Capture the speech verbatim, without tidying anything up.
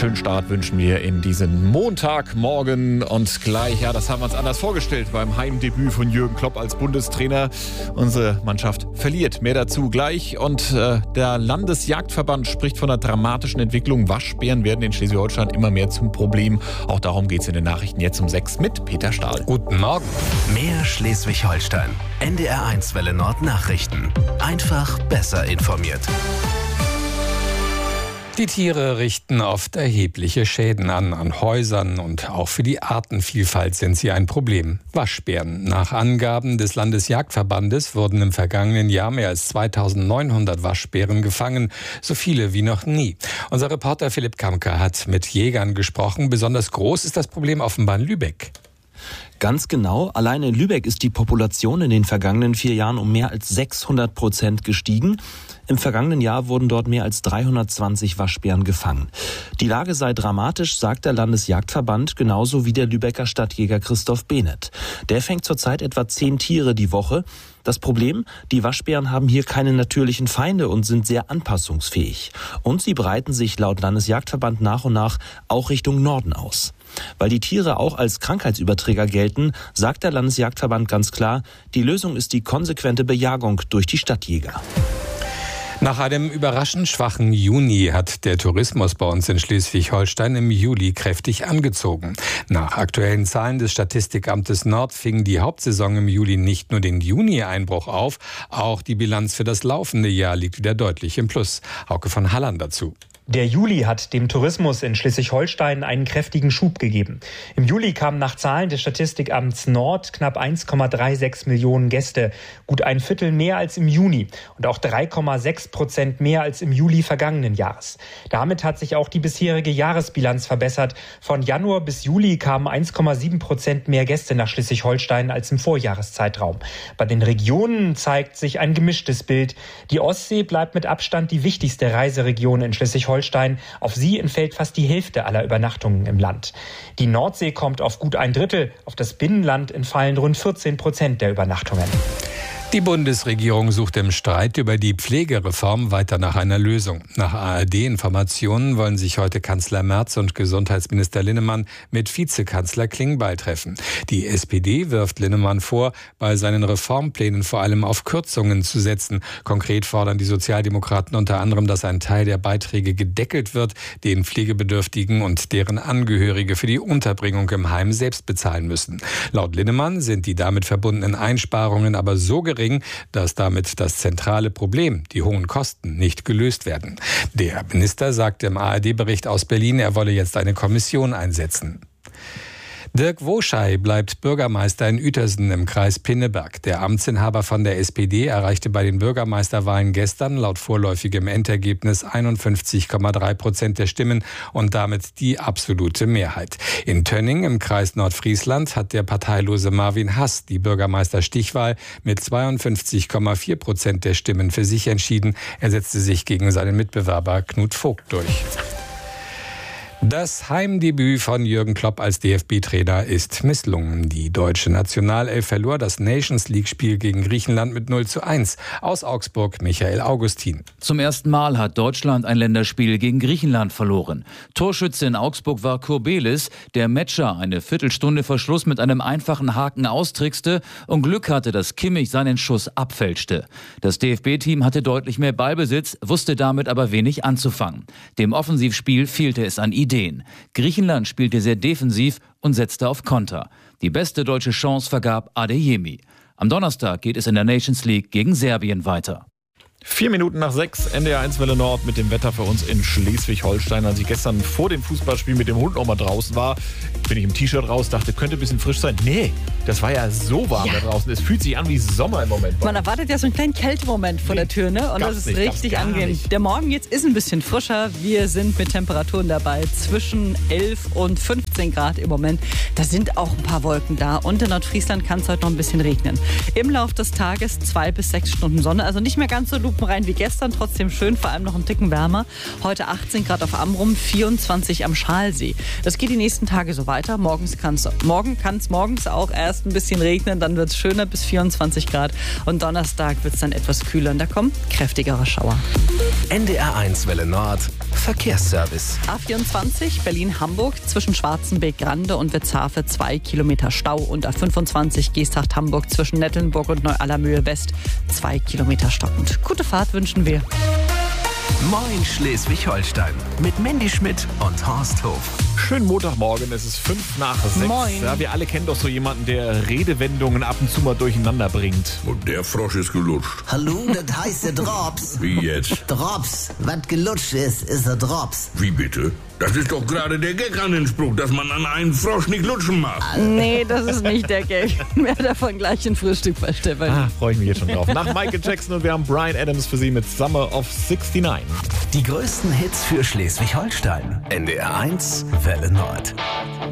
schönen Start wünschen wir in diesen Montagmorgen. Und gleich, ja, das haben wir uns anders vorgestellt beim Heimdebüt von Jürgen Klopp als Bundestrainer. Unsere Mannschaft verliert. Mehr dazu gleich. Und äh, der Landesjagdverband spricht von einer dramatischen Entwicklung. Waschbären werden in Schleswig-Holstein immer mehr zum Problem. Auch darum geht es in den Nachrichten jetzt um sechs mit Peter Stahl. Guten Morgen. Mehr Schleswig-Holstein. N D R eins Welle Nord Nachrichten. Einfach besser informiert. Die Tiere richten oft erhebliche Schäden an, an Häusern und auch für die Artenvielfalt sind sie ein Problem. Waschbären. Nach Angaben des Landesjagdverbandes wurden im vergangenen Jahr mehr als zweitausendneunhundert Waschbären gefangen, so viele wie noch nie. Unser Reporter Philipp Kamker hat mit Jägern gesprochen. Besonders groß ist das Problem offenbar in Lübeck. Ganz genau, allein in Lübeck ist die Population in den vergangenen vier Jahren um mehr als sechshundert Prozent gestiegen. Im vergangenen Jahr wurden dort mehr als dreihundertzwanzig Waschbären gefangen. Die Lage sei dramatisch, sagt der Landesjagdverband, genauso wie der Lübecker Stadtjäger Christoph Behnert. Der fängt zurzeit etwa zehn Tiere die Woche. Das Problem, die Waschbären haben hier keine natürlichen Feinde und sind sehr anpassungsfähig. Und sie breiten sich laut Landesjagdverband nach und nach auch Richtung Norden aus. Weil die Tiere auch als Krankheitsüberträger gelten, sagt der Landesjagdverband ganz klar, die Lösung ist die konsequente Bejagung durch die Stadtjäger. Nach einem überraschend schwachen Juni hat der Tourismus bei uns in Schleswig-Holstein im Juli kräftig angezogen. Nach aktuellen Zahlen des Statistikamtes Nord fing die Hauptsaison im Juli nicht nur den Juni-Einbruch auf, auch die Bilanz für das laufende Jahr liegt wieder deutlich im Plus. Hauke von Halland dazu. Der Juli hat dem Tourismus in Schleswig-Holstein einen kräftigen Schub gegeben. Im Juli kamen nach Zahlen des Statistikamts Nord knapp eins Komma sechsunddreißig Millionen Gäste, gut ein Viertel mehr als im Juni und auch drei Komma sechs Prozent mehr als im Juli vergangenen Jahres. Damit hat sich auch die bisherige Jahresbilanz verbessert. Von Januar bis Juli kamen eins Komma sieben Prozent mehr Gäste nach Schleswig-Holstein als im Vorjahreszeitraum. Bei den Regionen zeigt sich ein gemischtes Bild. Die Ostsee bleibt mit Abstand die wichtigste Reiseregion in Schleswig-Holstein. Auf sie entfällt fast die Hälfte aller Übernachtungen im Land. Die Nordsee kommt auf gut ein Drittel, auf das Binnenland entfallen rund vierzehn Prozent der Übernachtungen. Die Bundesregierung sucht im Streit über die Pflegereform weiter nach einer Lösung. Nach A R D-Informationen wollen sich heute Kanzler Merz und Gesundheitsminister Linnemann mit Vizekanzler Klingbeil treffen. Die S P D wirft Linnemann vor, bei seinen Reformplänen vor allem auf Kürzungen zu setzen. Konkret fordern die Sozialdemokraten unter anderem, dass ein Teil der Beiträge gedeckelt wird, den Pflegebedürftigen und deren Angehörige für die Unterbringung im Heim selbst bezahlen müssen. Laut Linnemann sind die damit verbundenen Einsparungen aber so gering, dass damit das zentrale Problem, die hohen Kosten, nicht gelöst werden. Der Minister sagte im A R D-Bericht aus Berlin, er wolle jetzt eine Kommission einsetzen. Dirk Woschei bleibt Bürgermeister in Uetersen im Kreis Pinneberg. Der Amtsinhaber von der S P D erreichte bei den Bürgermeisterwahlen gestern laut vorläufigem Endergebnis einundfünfzig Komma drei Prozent der Stimmen und damit die absolute Mehrheit. In Tönning im Kreis Nordfriesland hat der parteilose Marvin Hass die Bürgermeisterstichwahl mit zweiundfünfzig Komma vier Prozent der Stimmen für sich entschieden. Er setzte sich gegen seinen Mitbewerber Knut Vogt durch. Das Heimdebüt von Jürgen Klopp als D F B-Trainer ist misslungen. Die deutsche Nationalelf verlor das Nations-League-Spiel gegen Griechenland mit null zu eins. Aus Augsburg Michael Augustin. Zum ersten Mal hat Deutschland ein Länderspiel gegen Griechenland verloren. Torschütze in Augsburg war Kurbelis, der Matcher eine Viertelstunde vor Schluss mit einem einfachen Haken austrickste und Glück hatte, dass Kimmich seinen Schuss abfälschte. Das D F B-Team hatte deutlich mehr Ballbesitz, wusste damit aber wenig anzufangen. Dem Offensivspiel fehlte es an Ideen. Griechenland spielte sehr defensiv und setzte auf Konter. Die beste deutsche Chance vergab Adeyemi. Am Donnerstag geht es in der Nations League gegen Serbien weiter. Vier Minuten nach sechs, N D R eins Welle Nord mit dem Wetter für uns in Schleswig-Holstein. Als ich gestern vor dem Fußballspiel mit dem Hund noch mal draußen war, bin ich im T-Shirt raus, dachte, könnte ein bisschen frisch sein. Nee, das war ja so warm ja. da draußen. Es fühlt sich an wie Sommer im Moment. Man erwartet ja so einen kleinen Kältemoment vor nee, der Tür, ne? Und das ist nicht, richtig angenehm. Der Morgen jetzt ist ein bisschen frischer. Wir sind mit Temperaturen dabei zwischen elf und fünfzehn Grad im Moment. Da sind auch ein paar Wolken da. Und in Nordfriesland kann es heute noch ein bisschen regnen. Im Laufe des Tages zwei bis sechs Stunden Sonne. Also nicht mehr ganz so Schuppen rein wie gestern, trotzdem schön, vor allem noch einen Ticken wärmer. Heute achtzehn Grad auf Amrum, vierundzwanzig am Schalsee. Das geht die nächsten Tage so weiter. Morgens kann's, morgen kann es morgens auch erst ein bisschen regnen, dann wird es schöner bis vierundzwanzig Grad. Und Donnerstag wird es dann etwas kühler und da kommen kräftigere Schauer. N D R eins Welle Nord, Verkehrsservice. A vierundzwanzig Berlin-Hamburg zwischen Schwarzenbeek-Grande und Witzhafe zwei Kilometer Stau und A fünfundzwanzig Geesthacht-Hamburg zwischen Nettelnburg und Neu-Allermühe West zwei Kilometer stockend. Gute Fahrt wünschen wir. Moin Schleswig-Holstein mit Mandy Schmidt und Horst Hof. Schönen Montagmorgen, es ist fünf nach sechs. Moin. Ja, wir alle kennen doch so jemanden, der Redewendungen ab und zu mal durcheinander bringt. Und der Frosch ist gelutscht. Hallo, das heißt der Drops. Wie jetzt? Drops. Was gelutscht ist, ist der Drops. Wie bitte? Das ist doch gerade der Gag an den Spruch, dass man an einen Frosch nicht lutschen mag. Nee, das ist nicht der Gag. Mehr davon gleich im Frühstück bei Stefan. Ah, freue ich mich jetzt schon drauf. Nach Michael Jackson und wir haben Bryan Adams für Sie mit Summer of sixty-nine. Die größten Hits für Schleswig-Holstein. N D R eins Welle Nord.